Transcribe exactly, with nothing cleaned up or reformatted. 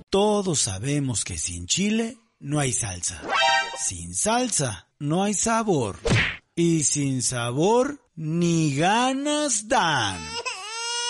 Todos sabemos que sin chile no hay salsa. Sin salsa no hay sabor. Y sin sabor ni ganas dan.